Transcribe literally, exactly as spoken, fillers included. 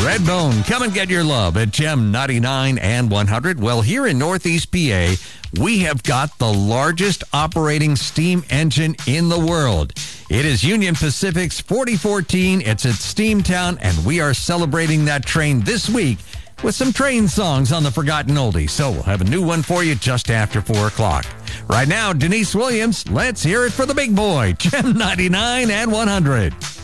Redbone, come and get your love at Gem ninety-nine and one hundred. Well, here in Northeast P A, we have got the largest operating steam engine in the world. It is Union Pacific's forty fourteen. It's at Steamtown, and we are celebrating that train this week with some train songs on the Forgotten Oldies. So we'll have a new one for you just after four o'clock. Right now, Denise Williams, let's hear it for the big boy, Gem ninety-nine and one hundred.